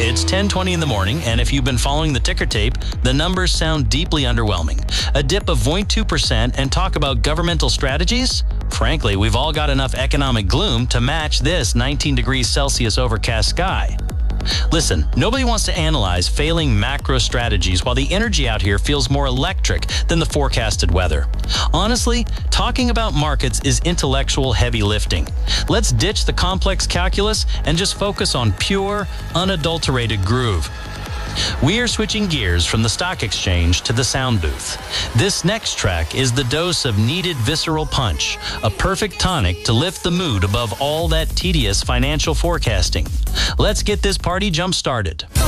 It's 10:20 in the morning, and if you've been following the ticker tape, the numbers sound deeply underwhelming. A dip of 0.2% and talk about governmental strategies? Frankly, we've all got enough economic gloom to match this 19 degrees Celsius overcast sky. Listen, nobody wants to analyze failing macro strategies while the energy out here feels more electric than the forecasted weather. Honestly, talking about markets is intellectual heavy lifting. Let's ditch the complex calculus and just focus on pure, unadulterated groove. We are switching gears from the stock exchange to the sound booth. This next track is the dose of needed visceral punch, a perfect tonic to lift the mood above all that tedious financial forecasting. Let's get this party jump-started.